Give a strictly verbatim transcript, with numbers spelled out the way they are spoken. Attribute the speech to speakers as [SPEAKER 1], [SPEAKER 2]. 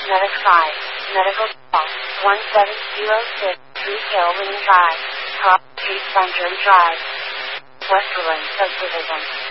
[SPEAKER 1] Medic five, medical call, one seven zero six, three Tailwind Drive, Top Street Center Drive, Westerland Subdivision.